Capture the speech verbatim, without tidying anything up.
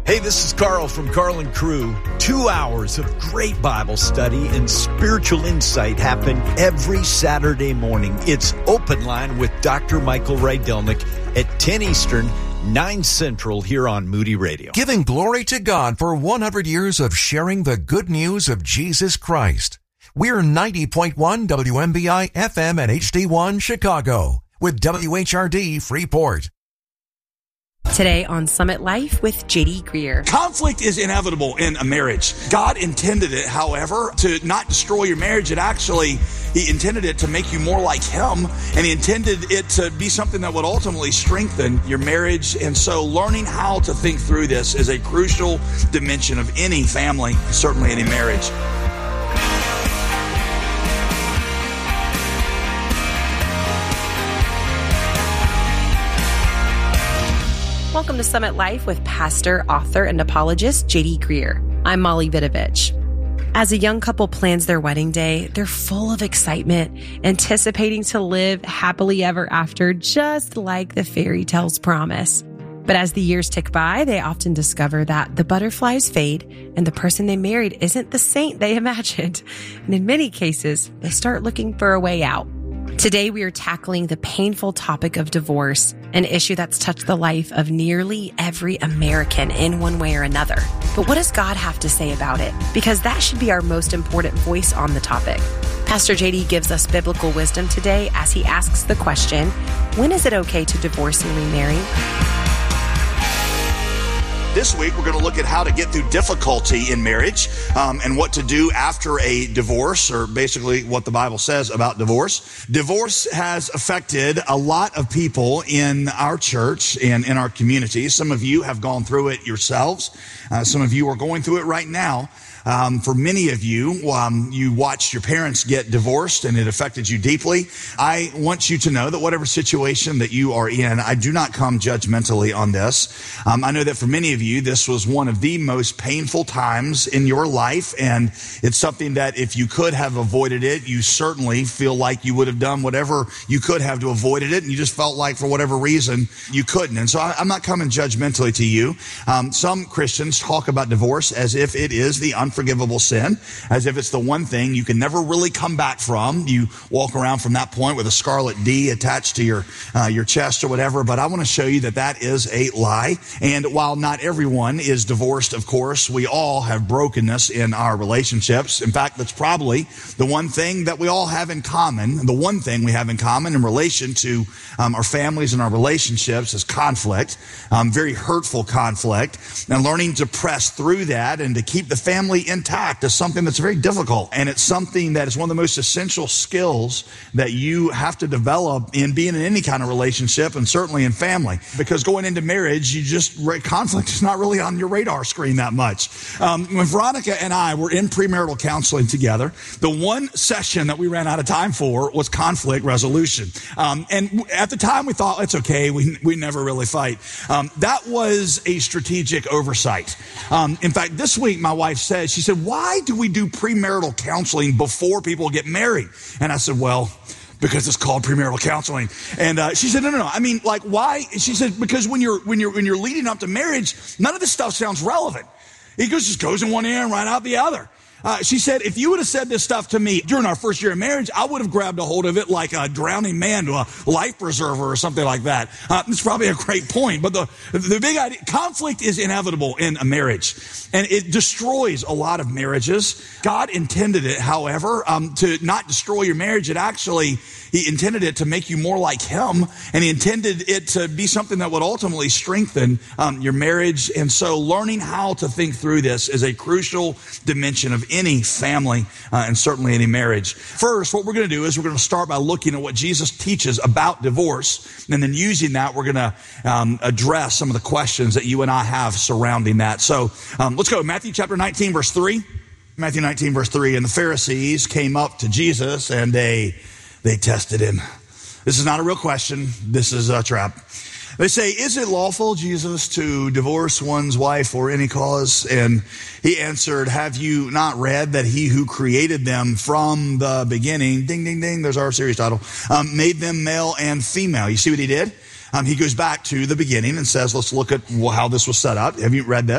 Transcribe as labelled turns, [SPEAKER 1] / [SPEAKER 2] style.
[SPEAKER 1] Hey, this is Carl from Carl and Crew. Two hours of great Bible study and spiritual insight happen every Saturday morning. It's Open Line with Doctor Michael Rydelnik at ten Eastern, nine Central here on Moody Radio.
[SPEAKER 2] Giving glory to God for one hundred years of sharing the good news of Jesus Christ. We're ninety point one W M B I F M and H D one Chicago with W H R D Freeport.
[SPEAKER 3] Today on Summit Life with J D Greer.
[SPEAKER 4] Conflict is inevitable in a marriage. God intended it, however, to not destroy your marriage. It actually, He intended it to make you more like Him, and He intended it to be something that would ultimately strengthen your marriage. And so learning how to think through this is a crucial dimension of any family, certainly any marriage.
[SPEAKER 3] Welcome to Summit Life with pastor, author, and apologist J D Greer. I'm Molly Vidovich. As a young couple plans their wedding day, they're full of excitement, anticipating to live happily ever after, just like the fairy tales promise. But as the years tick by, they often discover that the butterflies fade and the person they married isn't the saint they imagined. And in many cases, they start looking for a way out. Today, we are tackling the painful topic of divorce, an issue that's touched the life of nearly every American in one way or another. But what does God have to say about it? Because that should be our most important voice on the topic. Pastor J D gives us biblical wisdom today as he asks the question, when is it okay to divorce and remarry?
[SPEAKER 4] This week, we're going to look at how to get through difficulty in marriage um, and what to do after a divorce, or basically what the Bible says about divorce. Divorce has affected a lot of people in our church and in our community. Some of you have gone through it yourselves. Uh, some of you are going through it right now. Um, for many of you, um, you watched your parents get divorced and it affected you deeply. I want you to know that whatever situation that you are in, I do not come judgmentally on this. Um, I know that for many of you, this was one of the most painful times in your life, and it's something that if you could have avoided it, you certainly feel like you would have done whatever you could have to avoid it, and you just felt like for whatever reason you couldn't. And so I, I'm not coming judgmentally to you. Um, some Christians talk about divorce as if it is the unforgivable Unforgivable sin, as if it's the one thing you can never really come back from. You walk around from that point with a scarlet D attached to your uh, your chest or whatever. But I want to show you that that is a lie. And while not everyone is divorced, of course, we all have brokenness in our relationships. In fact, that's probably the one thing that we all have in common. The one thing we have in common in relation to um, our families and our relationships is conflict, um, very hurtful conflict, and learning to press through that and to keep the family intact is something that's very difficult. And it's something that is one of the most essential skills that you have to develop in being in any kind of relationship, and certainly in family. Because going into marriage, you just, conflict is not really on your radar screen that much. Um, when Veronica and I were in premarital counseling together, the one session that we ran out of time for was conflict resolution. Um, and at the time we thought, it's okay, we, we never really fight. Um, that was a strategic oversight. Um, in fact, this week my wife said, she said, why do we do premarital counseling before people get married? And I said, well, because it's called premarital counseling. And uh, she said, no, no, no. I mean, like, why? She said, because when you're when you're when you're leading up to marriage, none of this stuff sounds relevant. It goes just goes in one ear and right out the other. Uh, she said, if you would have said this stuff to me during our first year of marriage, I would have grabbed a hold of it like a drowning man to a life preserver or something like that. Uh, it's probably a great point. But the, the big idea, conflict is inevitable in a marriage, and it destroys a lot of marriages. God intended it, however, um, to not destroy your marriage. It actually, He intended it to make you more like Him, and He intended it to be something that would ultimately strengthen um, your marriage. And so learning how to think through this is a crucial dimension of any family uh, and certainly any marriage. First, what we're going to do is we're going to start by looking at what Jesus teaches about divorce, and then using that, we're going to um, address some of the questions that you and I have surrounding that. So um, let's go. Matthew chapter nineteen, verse three. Matthew nineteen, verse three. And the Pharisees came up to Jesus and they they tested him. This is not a real question. This is a trap. They say, is it lawful, Jesus, to divorce one's wife for any cause? And he answered, have you not read that he who created them from the beginning, ding, ding, ding, there's our series title, um, made them male and female? You see what he did? Um, he goes back to the beginning and says, let's look at how this was set up. Have you read that?